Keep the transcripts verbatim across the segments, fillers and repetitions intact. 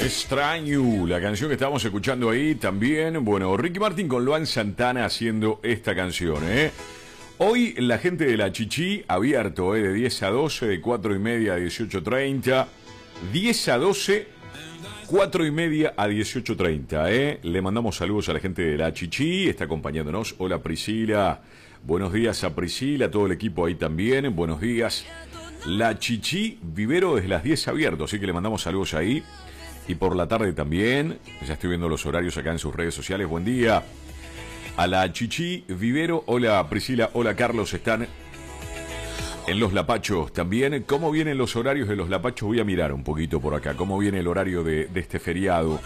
Extraño, la canción que estábamos escuchando ahí también. Bueno, Ricky Martin con Luan Santana haciendo esta canción, ¿eh? Hoy la gente de la Chichi abierto, ¿eh? De diez a doce, de cuatro y media a dieciocho treinta. diez a doce, cuatro y media a dieciocho treinta, ¿eh? Le mandamos saludos a la gente de la Chichi, está acompañándonos. Hola Priscila, buenos días a Priscila, a todo el equipo ahí también, buenos días. La Chichi Vivero desde las diez abierto, así que le mandamos saludos ahí. Y por la tarde también, ya estoy viendo los horarios acá en sus redes sociales. Buen día a la Chichi Vivero. Hola Priscila, hola Carlos, están en Los Lapachos también. ¿Cómo vienen los horarios de Los Lapachos? Voy a mirar un poquito por acá. ¿Cómo viene el horario de, de este feriado?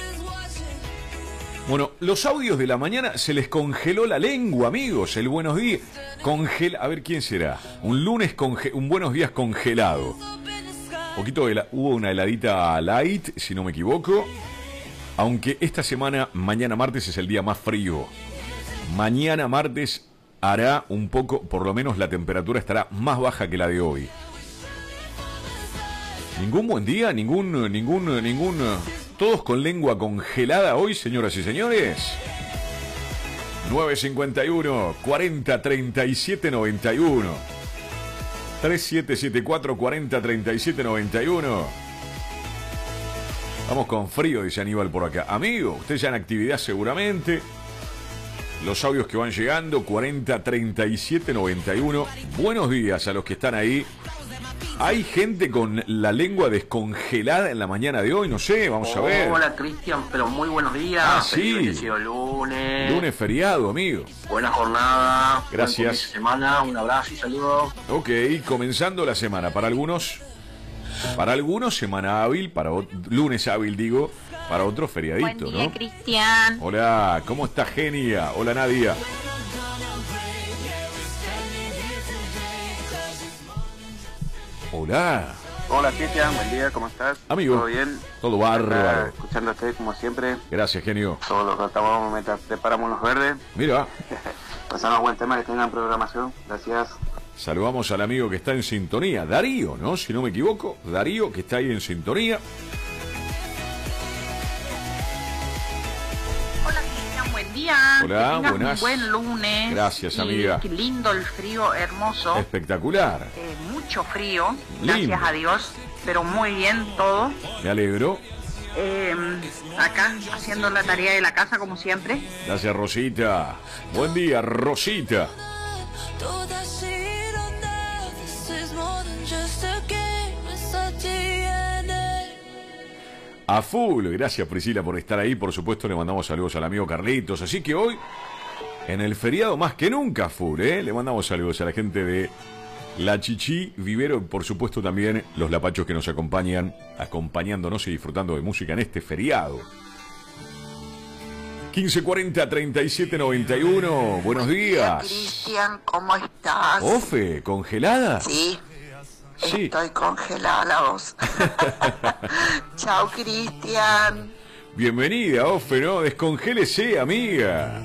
Bueno, los audios de la mañana se les congeló la lengua, amigos. El buenos días. Congela. A ver quién será. Un lunes, conge... un buenos días congelado. Poquito de la... Hubo una heladita light, si no me equivoco. Aunque esta semana, mañana martes, es el día más frío. Mañana martes hará un poco, por lo menos la temperatura estará más baja que la de hoy. Ningún buen día, ningún, ningún, ningún... Todos con lengua congelada hoy, señoras y señores. nueve cincuenta y uno, cuarenta, treinta y siete, noventa y uno. tres siete siete cuatro, cuarenta, treinta y siete, noventa y uno. Vamos con frío, dice Aníbal por acá. Amigo, usted ya en actividad seguramente. Los audios que van llegando, cuarenta, treinta y siete, noventa y uno. Buenos días a los que están ahí. Hay gente con la lengua descongelada en la mañana de hoy, no sé, vamos a ver. Hola Cristian, pero muy buenos días. Ah, sí. Feliz lunes. Lunes feriado, amigo. Buena jornada. Gracias. Buen comienzo de semana, un abrazo y saludos. Ok, comenzando la semana. Para algunos, para algunos semana hábil, para lunes hábil digo, para otros feriadito, Buen día, ¿no? Cristian. Hola, ¿cómo está Genia? Hola Nadia. Hola. Hola Cristian, buen día, ¿cómo estás? Amigo. ¿Todo bien? Todo bárbaro. Escuchándote como siempre. Gracias, genio. Todo lo que estamos mientras preparamos los verdes. Mira. Pasamos buen tema, que tengan programación. Gracias. Saludamos al amigo que está en sintonía, Darío, ¿no? Si no me equivoco, Darío, que está ahí en sintonía. Hola, Cristian, buen día. Hola, que tengas buenas. Un buen lunes. Gracias, y amiga. Qué lindo el frío, hermoso. Espectacular. Eh, mucho frío, gracias Lindo. a Dios, pero muy bien todo. Me alegro. Eh, acá haciendo la tarea de la casa como siempre. Gracias, Rosita. Buen día, Rosita. A full. Gracias, Priscila, por estar ahí. Por supuesto, le mandamos saludos al amigo Carlitos. Así que hoy, en el feriado más que nunca, full, ¿eh? Le mandamos saludos a la gente de la Chichi Vivero y, por supuesto, también los lapachos que nos acompañan, acompañándonos y disfrutando de música en este feriado. quince cuarenta, treinta y siete, noventa y uno. Buenos días. Cristian, ¿cómo estás? Ofe, ¿congelada? Sí, Sí. estoy congelada la voz. Chao, Cristian. Bienvenida, Ofe, ¿no? Descongélese, amiga.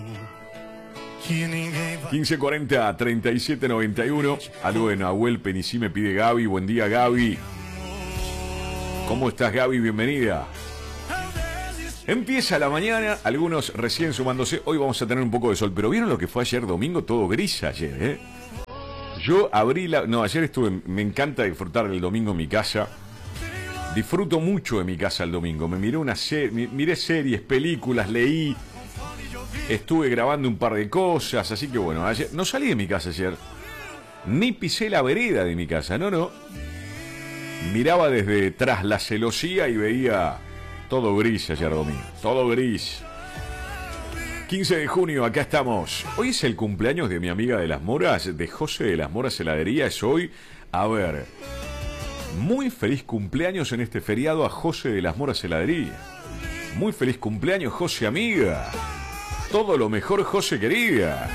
quince cuarenta, treinta y siete, noventa y uno. Algo de Nahuel Penicí me pide Gaby. Buen día, Gaby. ¿Cómo estás, Gaby? Bienvenida. Empieza la mañana, algunos recién sumándose. Hoy vamos a tener un poco de sol, pero ¿vieron lo que fue ayer domingo? Todo gris ayer, ¿eh? Yo abrí la... No, ayer estuve... Me encanta disfrutar el domingo en mi casa. Disfruto mucho de mi casa el domingo. Me miré una serie, miré series, películas, leí. Estuve grabando un par de cosas, así que bueno, ayer... No salí de mi casa ayer. Ni pisé la vereda de mi casa, no, no. Miraba desde tras la celosía y veía... Todo gris ayer domingo, todo gris. quince de junio, acá estamos. Hoy es el cumpleaños de mi amiga de las Moras, de José de las Moras Heladería. Es hoy. A ver, muy feliz cumpleaños en este feriado a José de las Moras Heladería. Muy feliz cumpleaños, José, amiga. Todo lo mejor, José, querida.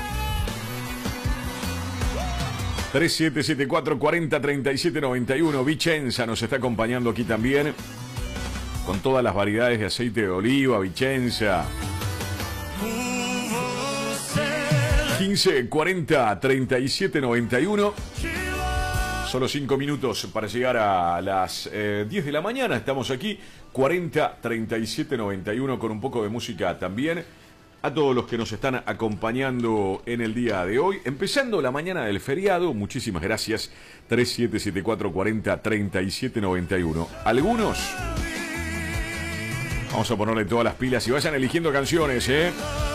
tres siete siete cuatro, cuarenta, treinta y siete, noventa y uno. Vicenza nos está acompañando aquí también, con todas las variedades de aceite de oliva, Vicenza. quince, cuarenta, treinta y siete, noventa y uno. Solo cinco minutos para llegar a las eh, diez de la mañana. Estamos aquí, cuarenta, treinta y siete, noventa y uno, con un poco de música también. A todos los que nos están acompañando en el día de hoy, empezando la mañana del feriado, muchísimas gracias. Tres siete siete cuatro cuarenta treinta y siete noventa y uno. Algunos, vamos a ponerle todas las pilas y vayan eligiendo canciones, ¿eh?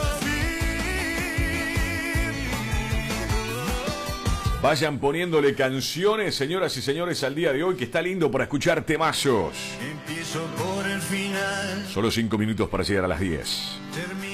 Vayan poniéndole canciones, señoras y señores, al día de hoy, que está lindo para escuchar temazos. Solo cinco minutos para llegar a las diez.